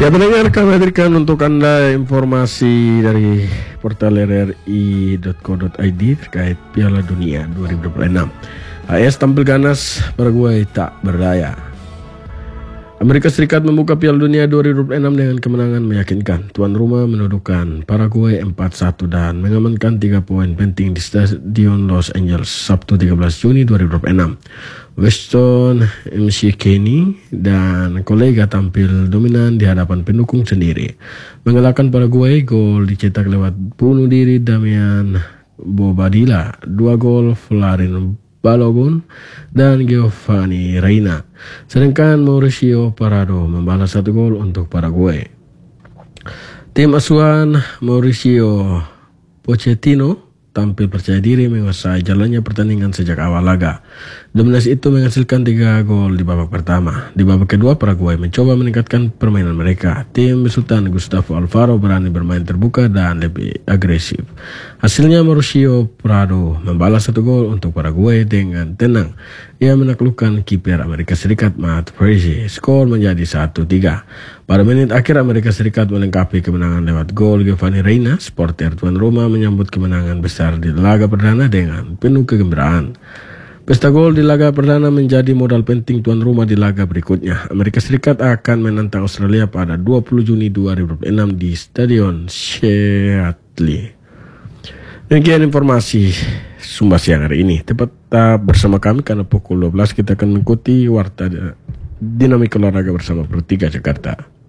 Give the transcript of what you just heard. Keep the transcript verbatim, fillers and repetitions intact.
Ya pendengar, kami hadirkan untuk Anda informasi dari portal r r i dot co dot i d terkait Piala Dunia dua ribu dua puluh enam. A S tampil ganas, Paraguay tak berdaya. Amerika Serikat membuka Piala Dunia dua ribu dua puluh enam dengan kemenangan meyakinkan. Tuan rumah menundukkan Paraguay empat satu dan mengamankan tiga poin penting di Stadion Los Angeles Sabtu tiga belas Juni dua ribu dua puluh enam. Weston McKennie dan kolega tampil dominan di hadapan pendukung sendiri. Mengalahkan Paraguay, gol dicetak lewat bunuh diri Damian Bobadilla, dua gol Florin Balogun dan Giovanni Reina. Sedangkan Mauricio Parado membalas satu gol untuk Paraguay. Tim asuhan Mauricio Pochettino tampil percaya diri menguasai jalannya pertandingan sejak awal laga. Dominasi itu menghasilkan tiga gol di babak pertama. Di babak kedua, Paraguay mencoba meningkatkan permainan mereka. Tim besutan Gustavo Alfaro berani bermain terbuka dan lebih agresif. Hasilnya Mauricio Prado membalas satu gol untuk Paraguay dengan tenang. Ia menaklukkan kiper Amerika Serikat Matt Frazier. Skor menjadi satu tiga. Pada menit akhir, Amerika Serikat melengkapi kemenangan lewat gol Giovanni Reina. Supporter tuan rumah menyambut kemenangan besar di laga perdana dengan penuh kegembiraan. Pesta gol di laga perdana menjadi modal penting tuan rumah di laga berikutnya. Amerika Serikat akan menantang Australia pada dua puluh Juni dua ribu dua puluh enam di Stadion Sheatley. Demikian informasi Sumba Siang hari ini. Tetap bersama kami karena pukul dua belas kita akan mengikuti Warta Dinamika Olahraga bersama Pro tiga Jakarta.